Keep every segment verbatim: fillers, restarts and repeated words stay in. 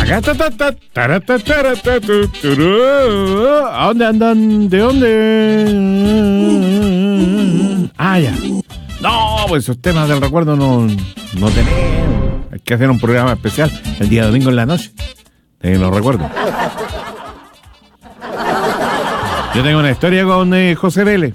Acá ta, ta, ta, tara, ta, tara, ta, tu, turu. ¿A dónde andan? ¿De dónde? Ah, ya. No, pues esos temas del recuerdo no, no tenemos. Hay que hacer un programa especial el día domingo en la noche. Eh, los recuerdo. Yo tengo una historia con eh, José Vélez.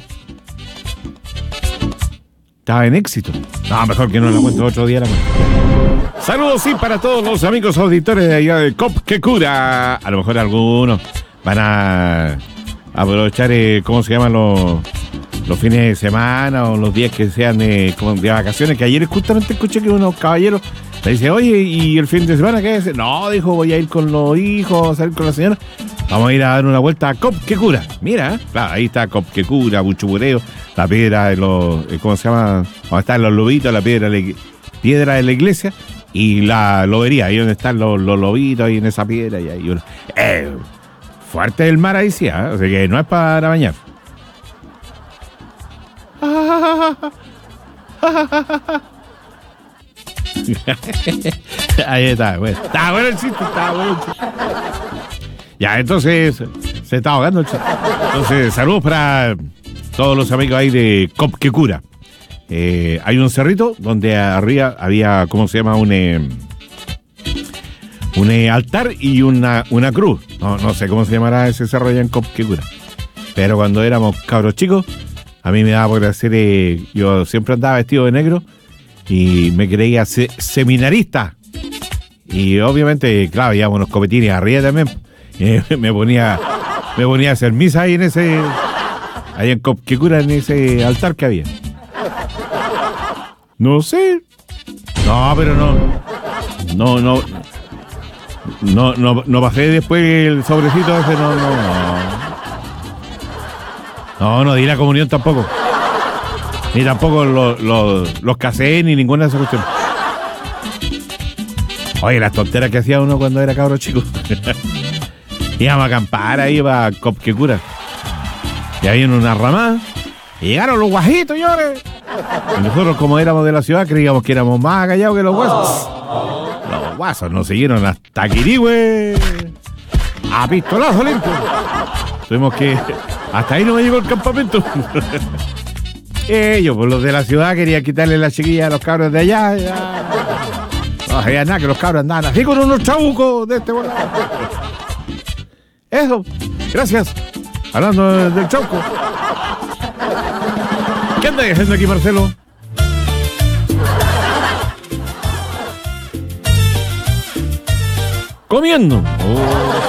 Estaba en éxito. No, mejor que no la cuento otro día la cuento. Saludos, sí, para todos los amigos auditores de allá de Cop que Cura. A lo mejor algunos van a aprovechar, eh, ¿cómo se llaman los, los fines de semana o los días que sean eh, como de vacaciones? Que ayer justamente escuché que unos caballeros me dicen, oye, ¿y el fin de semana qué es? No, dijo, voy a ir con los hijos, a salir con la señora. Vamos a ir a dar una vuelta a Cop que Cura. Mira, claro, ahí está Cop que Cura, Buchubureo, la piedra de los, ¿cómo se llama? Donde están los lobitos, la piedra de la, piedra de la iglesia y la lobería, ahí donde están los, los lobitos, ahí en esa piedra. Y ahí uno, eh, fuerte el mar ahí sí, ¿eh? O sea que no es para bañar. Ahí está, bueno. Está bueno el chiste, está bueno el chiste. Ya, entonces, se está ahogando el chiste. Entonces, saludos para todos los amigos ahí de Cop que Cura. Eh, hay un cerrito donde arriba había, ¿cómo se llama? Un, eh, un eh, altar y una, una cruz. No, no sé cómo se llamará ese cerro allá en Cop que Cura. Pero cuando éramos cabros chicos, a mí me daba por hacer, eh, yo siempre andaba vestido de negro y me creía se, seminarista. Y obviamente, claro, llevamos unos copetines arriba también. Eh, me ponía me ponía a hacer misa ahí en ese, ahí en Cop que Cura, en ese altar que había. No sé. No, pero no. No, no. No, no, no pasé después el sobrecito ese, no, no, no. No, no di la comunión tampoco. Ni tampoco los, los, los casé, ni ninguna de esas cuestiones. Oye, las tonteras que hacía uno cuando era cabro chico. Íbamos a acampar ahí para Cop que Cura. Y había una ramada. Y llegaron los guajitos, señores. Y nosotros, como éramos de la ciudad, creíamos que éramos más callados que los guasos. Los guasos nos siguieron hasta Quirihue. A pistolazo limpio. Tuvimos que... Hasta ahí no me llegó el campamento. Ellos, pues los de la ciudad, querían quitarle la chiquilla a los cabros de allá. Ya. No sabía nada, que los cabros andaban así con unos chabucos de este volado. Eso, gracias. Hablando del chauco. ¿Qué anda haciendo aquí, Marcelo? Comiendo. Oh.